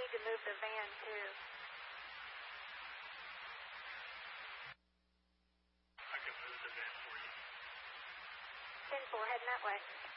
need to move the van, too. I can move the van for you. 10-4, heading that way.